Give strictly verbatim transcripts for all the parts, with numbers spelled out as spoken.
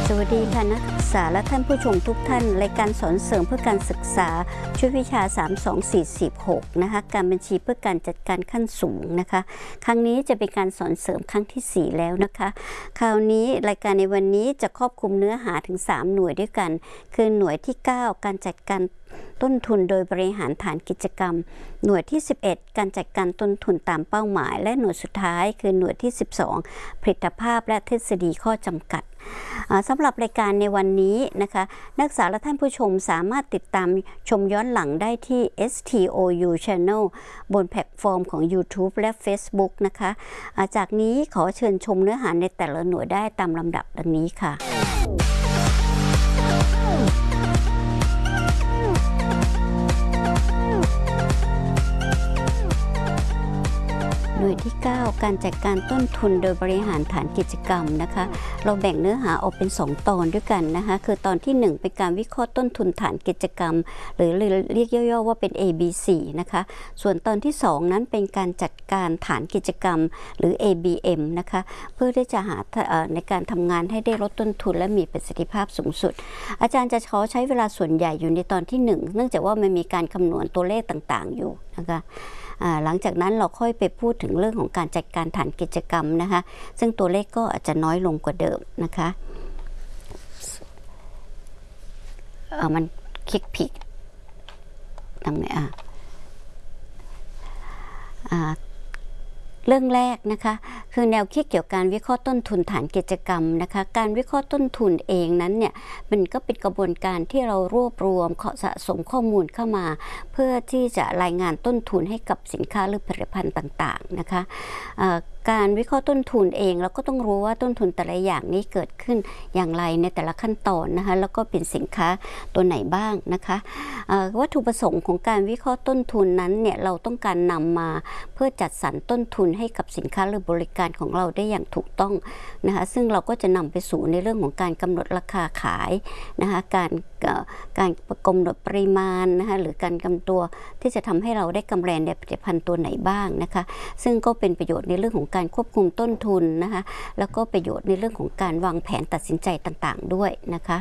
สวัสดีค่ะนักศึกษาและท่านผู้ชมทุกท่านรายการสอนเสริมเพื่อการศึกษาชุดวิชาสาม สอง สี่ สิบ หกนะคะการบัญชีเพื่อการจัดการขั้นสูงนะคะครั้งนี้จะเป็นการสอนเสริมครั้งที่สี่แล้วนะคะคราวนี้รายการในวันนี้จะครอบคลุมเนื้อหาถึงสามหน่วยด้วยกันคือหน่วยที่เก้าการจัดการต้นทุนโดยบริหารฐานกิจกรรมหน่วยที่สิบเอ็ดการจัดการต้นทุนตามเป้าหมายและหน่วยสุดท้ายคือหน่วยที่สิบสองผลิตภาพและทฤษฎีข้อจำกัดสำหรับรายการในวันนี้นะคะนักศึกษาและท่านผู้ชมสามารถติดตามชมย้อนหลังได้ที่ เอส ที โอ ยู Channel บนแพลตฟอร์มของ YouTube และ Facebook นะคะจากนี้ขอเชิญชมเนื้อหาในแต่ละหน่วยได้ตามลำดับดังนี้ค่ะหน่วยที่เก้าการจัดการต้นทุนโดยบริหารฐานกิจกรรมนะคะเราแบ่งเนื้อหาออกเป็นสองตอนด้วยกันนะคะคือตอนที่หนึ่งเป็นการวิเคราะห์ต้นทุนฐานกิจกรรมหรือเรียกย่อๆว่าเป็น เอ บี ซี นะคะส่วนตอนที่สองนั้นเป็นการจัดการฐานกิจกรรมหรือ เอ บี เอ็ม นะคะเพื่อที่จะหาในการทำงานให้ได้ลดต้นทุนและมีประสิทธิภาพสูงสุดอาจารย์จะขอใช้เวลาส่วนใหญ่อยู่ในตอนที่หนึ่งเนื่องจากว่ามันมีการคำนวณตัวเลขต่างๆอยู่นะคะหลังจากนั้นเราค่อยไปพูดถึงเรื่องของการจัดการฐานกิจกรรมนะคะซึ่งตัวเลขก็อาจจะน้อยลงกว่าเดิมนะคะเออมันคลิกผิดทำไงอ่ะอ่าเรื่องแรกนะคะคือแนวคิดเกี่ยวกับการวิเคราะห์ต้นทุนฐานกิจกรรมนะคะการวิเคราะห์ต้นทุนเองนั้นเนี่ยมันก็เป็นกระบวนการที่เรารวบรวมสะสมข้อมูลเข้ามาเพื่อที่จะรายงานต้นทุนให้กับสินค้าหรือผลิตภัณฑ์ต่างๆนะคะการวิเคราะห์ต้นทุนเองเราก็ต้องรู้ว่าต้นทุนแต่ละอย่างนี้เกิดขึ้นอย่างไรในแต่ละขั้นตอนนะคะแล้วก็เป็นสินค้าตัวไหนบ้างนะคะวัตถุประสงค์ของการวิเคราะห์ต้นทุนนั้นเนี่ยเราต้องการนำมาเพื่อจัดสรรต้นทุนให้กับสินค้าหรือบริการของเราได้อย่างถูกต้องนะคะซึ่งเราก็จะนำไปสู่ในเรื่องของการกำหนดราคาขายนะคะการการกำหนดปริมาณนะคะหรือการกำหนดตัวที่จะทำให้เราได้กำไรในผลิตภัณฑ์ตัวไหนบ้างนะคะซึ่งก็เป็นประโยชน์ในเรื่องของการควบคุมต้นทุนนะคะแล้วก็ประโยชน์ในเรื่องของการวางแผนตัดสินใจต่างๆด้วยนะคะ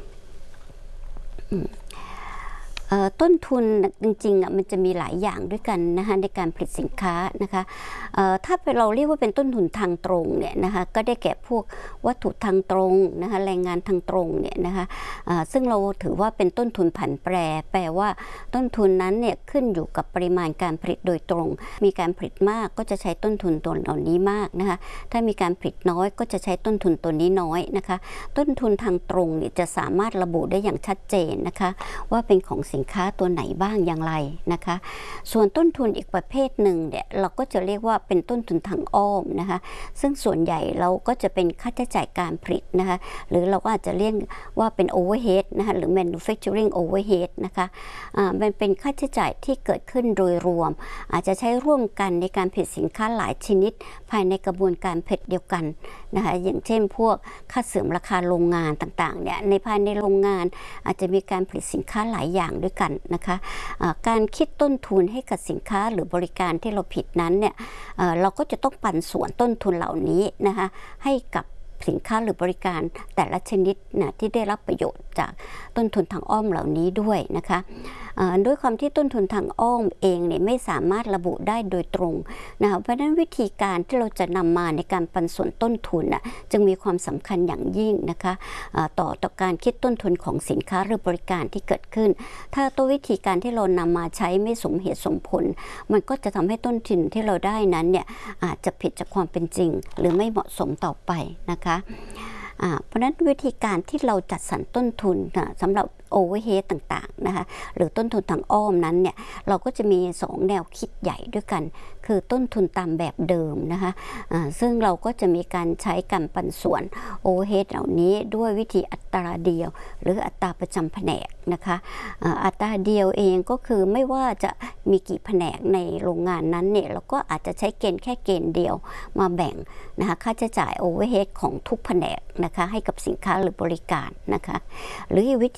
ต้นทุนจริงๆอ่ะมันจะมีหลายอย่างด้วยกันนะคะในการผลิตสินค้านะคะถ้าเราเรียกว่าเป็นต้นทุนทางตรงเนี่ยนะคะก็ได้แก่พวกวัตถุทางตรงนะคะแรงงานทางตรงเนี่ยนะคะซึ่งเราถือว่าเป็นต้นทุนผันแปรแปลว่าต้นทุนนั้นเนี่ยขึ้นอยู่กับปริมาณการผลิตโดยตรงมีการผลิตมากก็จะใช้ต้นทุนตัวเหล่านี้มากนะคะถ้ามีการผลิตน้อยก็จะใช้ต้นทุนตัวนี้น้อยนะคะต้นทุนทางตรงเนี่ยจะสามารถระบุได้อย่างชัดเจนนะคะว่าเป็นของสินสินค้าตัวไหนบ้างอย่างไรนะคะส่วนต้นทุนอีกประเภทหนึ่งเนี่ยเราก็จะเรียกว่าเป็นต้นทุนทางอ้อมนะคะซึ่งส่วนใหญ่เราก็จะเป็นค่าใช้จ่ายการผลิตนะคะหรือเราก็อาจจะเรียกว่าเป็น overhead นะคะหรือ manufacturing overhead นะคะอ่ามันเป็นค่าใช้จ่ายที่เกิดขึ้นโดยรวมอาจจะใช้ร่วมกันในการผลิตสินค้าหลายชนิดภายในกระบวนการผลิตเดียวกันนะคะอย่างเช่นพวกค่าเสริมราคาโรงงานต่างๆเนี่ยในภายในโรงงานอาจจะมีการผลิตสินค้าหลายอย่างด้วยกันนะคะการคิดต้นทุนให้กับสินค้าหรือบริการที่เราผิดนั้นเนี่ยเราก็จะต้องปันส่วนต้นทุนเหล่านี้นะคะให้กับสินค้าหรือบริการแต่ละชนิดนะที่ได้รับประโยชน์จากต้นทุนทางอ้อมเหล่านี้ด้วยนะคะด้วยความที่ต้นทุนทางอ้อมเองเนี่ยไม่สามารถระบุได้โดยตรงนะคะเพราะฉะนั้นวิธีการที่เราจะนำมาในการปันส่วนต้นทุนน่ะจึงมีความสำคัญอย่างยิ่งนะคะต่อต่อการคิดต้นทุนของสินค้าหรือบริการที่เกิดขึ้นถ้าตัววิธีการที่เรานำมาใช้ไม่สมเหตุสมผลมันก็จะทำให้ต้นทุนที่เราได้นั้นเนี่ยอาจจะผิดจากความเป็นจริงหรือไม่เหมาะสมต่อไปนะคะเพราะฉะนั้นวิธีการที่เราจัดสรรต้นทุนสำหรับโอเวอร์เฮดต่างๆนะคะหรือต้นทุนทางอ้อมนั้นเนี่ยเราก็จะมีสองแนวคิดใหญ่ด้วยกันคือต้นทุนตามแบบเดิมนะคะะซึ่งเราก็จะมีการใช้การปันส่วนโอเวอร์เฮดเหล่านี้ด้วยวิธีอัตราเดียวหรืออัตราประจำแผนกนะคะอัตราเดียวเองก็คือไม่ว่าจะมีกี่แผนกในโรงงานนั้นเนี่ยเราก็อาจจะใช้เกณฑ์แค่เกณฑ์เดียวมาแบ่งนะคะค่าใช้จ่ายโอเวอร์เฮดของทุกแผนกนะคะให้กับสินค้าหรือบริการนะคะหรืออีกวิธีหนึ่ง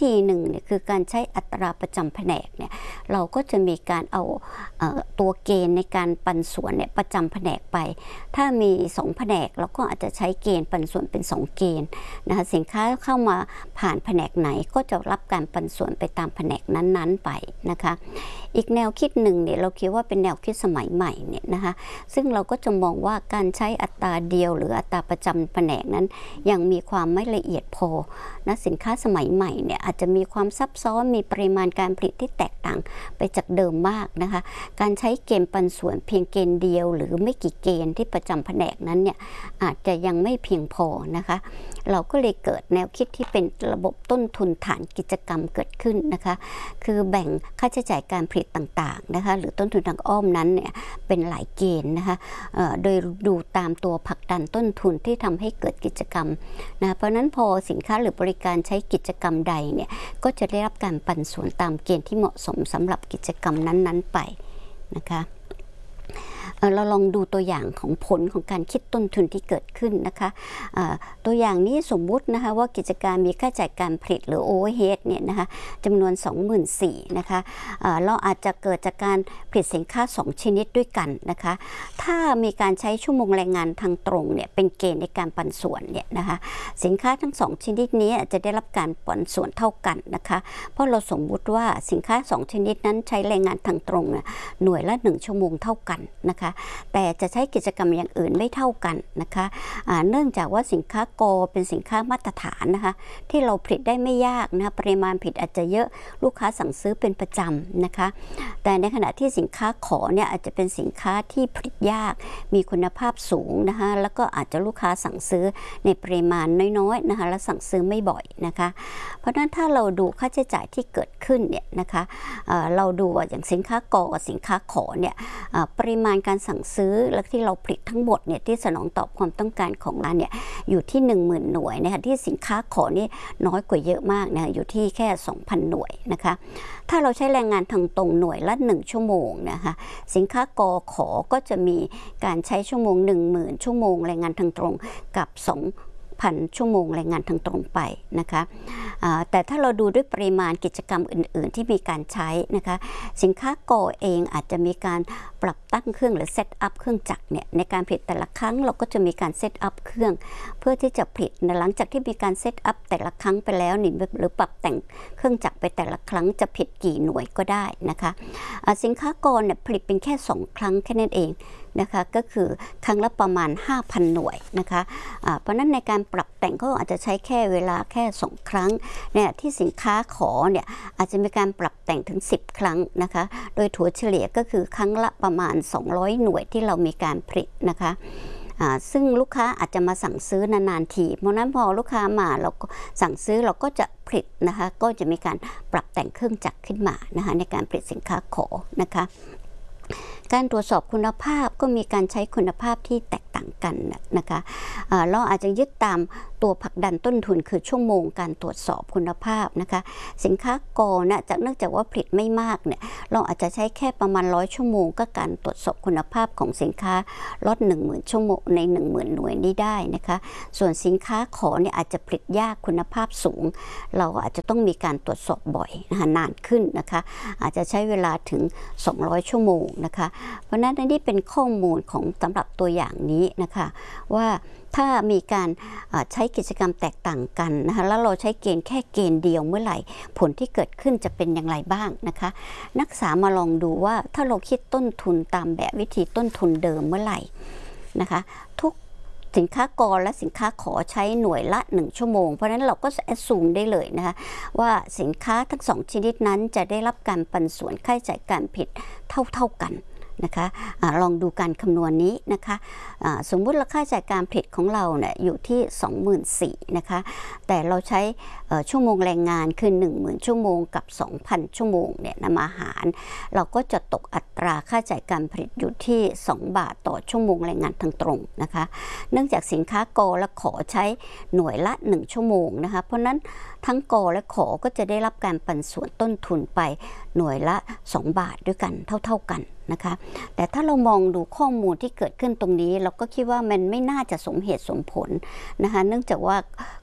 เนี่ยคือการใช้อัตราประจำแผนกเนี่ยเราก็จะมีการเอาเอ่อตัวเกณฑ์ในการปันส่วนเนี่ยประจำแผนกไปถ้ามีสองแผนกเราก็อาจจะใช้เกณฑ์ปันส่วนเป็นสองเกณฑ์นะคะสินค้าเข้ามาผ่านแผนกไหนก็จะรับการปันส่วนไปตามแผนกนั้นๆไปนะคะอีกแนวคิดหนึ่งเนี่ยเราคิดว่าเป็นแนวคิดสมัยใหม่เนี่ยนะคะซึ่งเราก็จะมองว่าการใช้อัตราเดียวหรืออัตราประจำแผนกนั้นยังมีความไม่ละเอียดพอนะสินค้าสมัยใหม่เนี่ยอาจจะมีความซับซ้อนมีปริมาณการผลิตที่แตกต่างไปจากเดิมมากนะคะการใช้เกณฑ์ปันส่วนเพียงเกณฑ์เดียวหรือไม่กี่เกณฑ์ที่ประจำแผนกนั้นเนี่ยอาจจะยังไม่เพียงพอนะคะเราก็เลยเกิดแนวคิดที่เป็นระบบต้นทุนฐานกิจกรรมเกิดขึ้นนะคะคือแบ่งค่าใช้จ่ายการผลิตต่างๆนะคะหรือต้นทุนทางอ้อมนั้นเนี่ยเป็นหลายเกณฑ์นะคะโดยดูตามตัวผลักดันต้นทุนที่ทำให้เกิดกิจกรรมนะเพราะนั้นพอสินค้าหรือบริการใช้กิจกรรมใดเนี่ยก็จะได้รับการปันส่วนตามเกณฑ์ที่เหมาะสมสำหรับกิจกรรมนั้นๆไปนะคะเราลองดูตัวอย่างของผลของการคิดต้นทุนที่เกิดขึ้นนะคะตัวอย่างนี้สมมุตินะคะว่ากิจการมีค่าใช้จ่ายการผลิตหรือ overhead เนี่ยนะคะจำนวน สองหมื่นสี่พัน นะคะเราอาจจะเกิดจากการผลิตสินค้าสองชนิดด้วยกันนะคะถ้ามีการใช้ชั่วโมงแรงงานทางตรงเนี่ยเป็นเกณฑ์ในการปันส่วนเนี่ยนะคะสินค้าทั้งสองชนิดนี้จะได้รับการปันส่วนเท่ากันนะคะเพราะเราสมมุติว่าสินค้าสองชนิดนั้นใช้แรงงานทางตรงหน่วยละหนึ่งชั่วโมงเท่ากันนะคะแต่จะใช้กิจกรรมอย่างอื่นไม่เท่ากันนะคะเนื่องจากว่าสินค้ากอเป็นสินค้ามาตรฐานนะคะที่เราผลิตได้ไม่ยากนะปริมาณผลิตอาจจะเยอะลูกค้าสั่งซื้อเป็นประจำนะคะแต่ในขณะที่สินค้าขอเนี่ยอาจจะเป็นสินค้าที่ผลิตยากมีคุณภาพสูงนะคะแล้วก็อาจจะลูกค้าสั่งซื้อในปริมาณน้อยๆนะคะและสั่งซื้อไม่บ่อยนะคะเพราะฉะนั้นถ้าเราดูค่าใช้จ่ายที่เกิดขึ้นเนี่ยนะคะเราดูว่าอย่างสินค้ากอกับสินค้าขอเนี่ยปริมาณการสั่งซื้อและที่เราผลิตทั้งหมดเนี่ยที่สนองตอบความต้องการของร้านเนี่ยอยู่ที่ หนึ่งหมื่น หน่วยนะคะที่สินค้าขอนี่น้อยกว่าเยอะมากนะคะอยู่ที่แค่ สองพัน หน่วยนะคะถ้าเราใช้แรงงานทางตรงหน่วยละหนึ่งชั่วโมงนะคะสินค้ากอขอก็จะมีการใช้ชั่วโมง หนึ่งหมื่น ชั่วโมงแรงงานทางตรงกับสองพันชั่วโมงแรงงานทางตรงไปนะคะแต่ถ้าเราดูด้วยปริมาณกิจกรรมอื่นๆที่มีการใช้นะคะสินค้ากอเองอาจจะมีการปรับตั้งเครื่องหรือเซตอัพเครื่องจักรเนี่ยในการผลิตแต่ละครั้งเราก็จะมีการเซตอัพเครื่องเพื่อที่จะผลิตหลังจากที่มีการเซตอัพแต่ละครั้งไปแล้วนี่หรือปรับแต่งเครื่องจักรไปแต่ละครั้งจะผลิตกี่หน่วยก็ได้นะคะสินค้ากอเนี่ยผลิตเป็นแค่สองครั้งแค่นั้นเองนะคะก็คือครั้งละประมาณ ห้าพัน หน่วยนะคะเพราะนั้นในการปรับแต่งก็อาจจะใช้แค่เวลาแค่สองครั้งเนี่ยที่สินค้าขอเนี่ยอาจจะมีการปรับแต่งถึงสิบครั้งนะคะโดยถัวเฉลี่ยก็คือครั้งละประมาณสองร้อยหน่วยที่เรามีการผลิตนะคะซึ่งลูกค้าอาจจะมาสั่งซื้อนานๆทีเพราะนั้นพอลูกค้ามาเราก็สั่งซื้อเราก็จะผลิตนะคะก็จะมีการปรับแต่งเครื่องจักรขึ้นมานะคะในการผลิตสินค้าขอนะคะการตรวจสอบคุณภาพก็มีการใช้คุณภาพที่แตกต่างกันนะคะเราอาจจะยึดตามตัวผลักดันต้นทุนคือชั่วโมงการตรวจสอบคุณภาพนะคะสินค้ากอนะจากเนื่องจากว่าผลิตไม่มากเนี่ยเราอาจจะใช้แค่ประมาณร้อยชั่วโมงก็การตรวจสอบคุณภาพของสินค้าลดหนึ่งหมื่นชั่วโมงในหนึ่งหมื่นหน่วยนี้ได้นะคะส่วนสินค้าขอเนี่ยอาจจะผลิตยากคุณภาพสูงเราอาจจะต้องมีการตรวจสอบบ่อยนะคะนานขึ้นนะคะอาจจะใช้เวลาถึงสองร้อยชั่วโมงนะคะเพราะนั้นนี่เป็นข้อมูลของสำหรับตัวอย่างนี้นะคะว่าถ้ามีการใช้กิจกรรมแตกต่างกันนะคะแล้วเราใช้เกณฑ์แค่เกณฑ์เดียวเมื่อไหร่ผลที่เกิดขึ้นจะเป็นอย่างไรบ้างนะคะนักศึกษามาลองดูว่าถ้าเราคิดต้นทุนตามแบบวิธีต้นทุนเดิมเมื่อไหร่นะคะทุกสินค้ากอและสินค้าขอใช้หน่วยละหนึ่งชั่วโมงเพราะฉะนั้นเราก็แอดซูมได้เลยนะคะว่าสินค้าทั้งสองชนิดนั้นจะได้รับการปันส่วนค่าใช้จ่ายการผลิตเท่าๆกันนะคะอะลองดูการคำนวณนี้นะคะสมมุติราคาจ่ายการผลิตของเราเนี่ยอยู่ที่ สองหมื่นสี่พัน นะคะแต่เราใช้ชั่วโมงแรงงานคือ หนึ่งหมื่น ชั่วโมงกับ สองพัน ชั่วโมงเนี่ยนำมาหารเราก็จะตกอัตราค่าจ่ายการผลิตอยู่ที่สองบาทต่อชั่วโมงแรงงานทางตรงนะคะเนื่องจากสินค้ากอและขอใช้หน่วยละหนึ่งชั่วโมงนะคะเพราะนั้นทั้งกอและขอก็จะได้รับการปันส่วนต้นทุนไปหน่วยละสองบาทด้วยกันเท่าๆกันนะคะแต่ถ้าเรามองดูข้อมูลที่เกิดขึ้นตรงนี้เราก็คิดว่ามันไม่น่าจะสมเหตุสมผลนะคะเนื่องจากว่า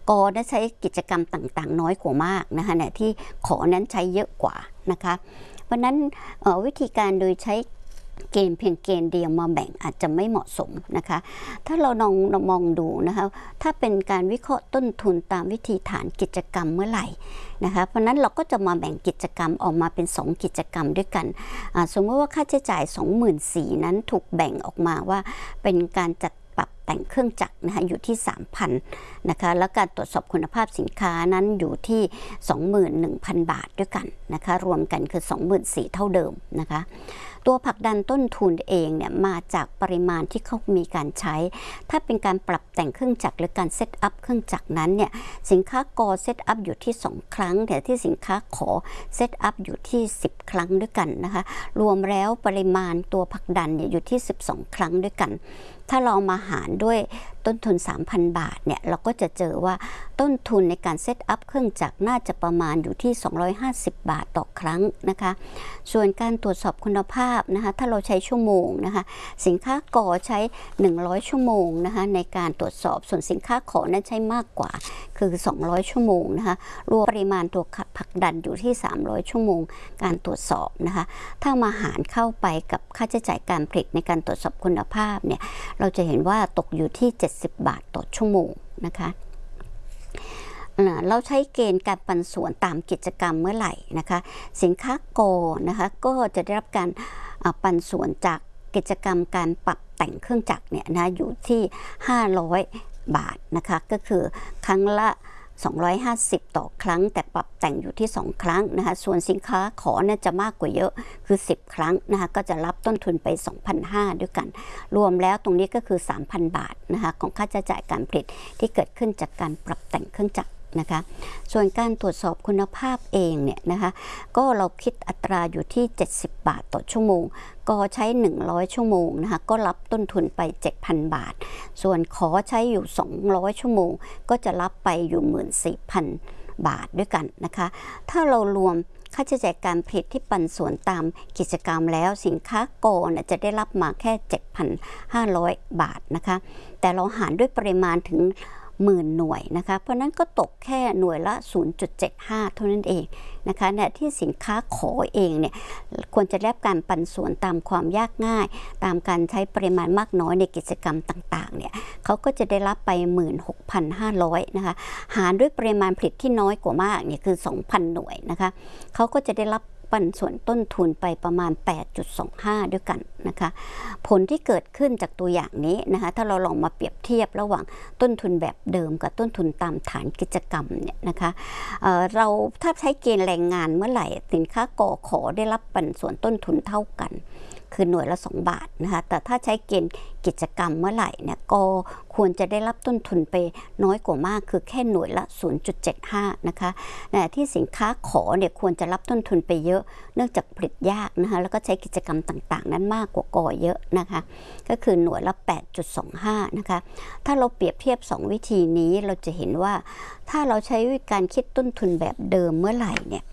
กนั้นใช้กิจกรรมต่างๆน้อยกว่ามากนะคะเนี่ยที่ขอนั้นใช้เยอะกว่านะคะเพราะนั้นวิธีการโดยใช้เกณฑ์เพียงเกณฑ์เดียวมาแบ่งอาจจะไม่เหมาะสมนะคะถ้าเราลองมองดูนะคะถ้าเป็นการวิเคราะห์ต้นทุนตามวิธีฐานกิจกรรมเมื่อไหร่นะคะเพราะนั้นเราก็จะมาแบ่งกิจกรรมออกมาเป็นสองกิจกรรมด้วยกันสมมติว่าค่าใช้จ่าย สองหมื่นสี่พัน นั้นถูกแบ่งออกมาว่าเป็นการจัดปรับแต่งเครื่องจักรนะคะอยู่ที่ สามพัน นะคะแล้วการตรวจสอบคุณภาพสินค้านั้นอยู่ที่ สองหมื่นหนึ่งพัน บาทด้วยกันนะคะรวมกันคือ สองหมื่นสี่พัน เท่าเดิมนะคะตัวผลักดันต้นทุนเองเนี่ยมาจากปริมาณที่เขามีการใช้ถ้าเป็นการปรับแต่งเครื่องจักรหรือการเซตอัพเครื่องจักรนั้นเนี่ยสินค้ากอเซตอัพอยู่ที่สองครั้งแต่ที่สินค้าขอเซตอัพอยู่ที่สิบครั้งด้วยกันนะคะรวมแล้วปริมาณตัวผลักดันเนี่ยอยู่ที่สิบสองครั้งด้วยกันถ้าเรามาหารด้วยต้นทุน สามพัน บาทเนี่ยเราก็จะเจอว่าต้นทุนในการเซตอัพเครื่องจักรน่าจะประมาณอยู่ที่สองร้อยห้าสิบบาทต่อครั้งนะคะส่วนการตรวจสอบคุณภาพนะคะถ้าเราใช้ชั่วโมงนะคะสินค้ากอใช้หนึ่งร้อยชั่วโมงนะคะในการตรวจสอบส่วนสินค้าขอนั้นใช้มากกว่าคือสองร้อยชั่วโมงนะคะรวมปริมาณตัวผลักดันอยู่ที่สามร้อยชั่วโมงการตรวจสอบนะคะถ้ามาหารเข้าไปกับค่าใช้จ่ายการผลิตในการตรวจสอบคุณภาพเนี่ยเราจะเห็นว่าตกอยู่ที่เจ็ดสิบบาทต่อชั่วโมงนะคะเราใช้เกณฑ์การปันส่วนตามกิจกรรมเมื่อไหร่นะคะสินค้ากอนะคะก็จะได้รับการปันส่วนจากกิจกรรมการปรับแต่งเครื่องจักรเนี่ยนะอยู่ที่ห้าร้อยบาทนะคะก็คือครั้งละสองร้อยห้าสิบต่อครั้งแต่ปรับแต่งอยู่ที่สองครั้งนะคะส่วนสินค้าขอเนี่ยจะมากกว่าเยอะคือสิบครั้งนะคะก็จะรับต้นทุนไป สองพันห้าร้อย ด้วยกันรวมแล้วตรงนี้ก็คือ สามพัน บาทนะคะของค่าใช้จ่ายการผลิตที่เกิดขึ้นจากการปรับแต่งเครื่องจักรนะคะส่วนการตรวจสอบคุณภาพเองเนี่ยนะคะก็เราคิดอัตราอยู่ที่เจ็ดสิบบาทต่อชั่วโมงก็ใช้หนึ่งร้อยชั่วโมงนะคะก็รับต้นทุนไป เจ็ดพัน บาทส่วนขอใช้อยู่สองร้อยชั่วโมงก็จะรับไปอยู่ หนึ่งหมื่นสี่พัน บาทด้วยกันนะคะถ้าเรารวมค่าใช้จ่ายการผลิตที่ปันส่วนตามกิจกรรมแล้วสินค้าโกนะจะได้รับมาแค่ เจ็ดพันห้าร้อย บาทนะคะแต่เราหารด้วยปริมาณถึงหมื่นหน่วยนะคะเพราะนั้นก็ตกแค่หน่วยละ ศูนย์จุดเจ็ดห้า เท่านั้นเองนะคะเนี่ยที่สินค้าขอเองเนี่ยควรจะได้รับการปันส่วนตามความยากง่ายตามการใช้ปริมาณมากน้อยในกิจกรรมต่างๆเนี่ยเขาก็จะได้รับไป หนึ่งหมื่นหกพันห้าร้อย นะคะหารด้วยปริมาณผลิตที่น้อยกว่ามากเนี่ยคือ สองพัน หน่วยนะคะเขาก็จะได้รับปันส่วนต้นทุนไปประมาณ แปดจุดสองห้า ด้วยกันนะคะผลที่เกิดขึ้นจากตัวอย่างนี้นะคะถ้าเราลองมาเปรียบเทียบระหว่างต้นทุนแบบเดิมกับต้นทุนตามฐานกิจกรรมเนี่ยนะคะ เอ่อ เราถ้าใช้เกณฑ์แรงงานเมื่อไหร่สินค้ากอขอได้รับปันส่วนต้นทุนเท่ากันคือหน่วยละสองบาทนะคะแต่ถ้าใช้เกณฑ์กิจกรรมเมื่อไหร่เนี่ยก็ควรจะได้รับต้นทุนไปน้อยกว่ามากคือแค่หน่วยละ ศูนย์จุดเจ็ดห้า นะคะแต่ที่สินค้าขอเนี่ยควรจะรับต้นทุนไปเยอะเนื่องจากผลิตยากนะคะแล้วก็ใช้กิจกรรมต่างๆนั้นมากกว่ากอเยอะนะคะก็คือหน่วยละ แปดจุดสองห้า นะคะถ้าเราเปรียบเทียบสองวิธีนี้เราจะเห็นว่าถ้าเราใช้การคิดต้นทุนแบบเดิมเมื่อไหร่เนี่ย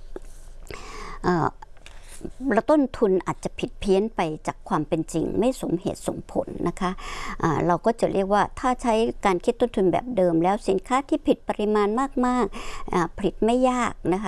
แล้วต้นทุนอาจจะผิดเพี้ยนไปจากความเป็นจริงไม่สมเหตุสมผลนะคะะเราก็จะเรียกว่าถ้าใช้การคิดต้นทุนแบบเดิมแล้วสินค้าที่ผิดปริมาณมากๆผลิตไม่ยากนะคะ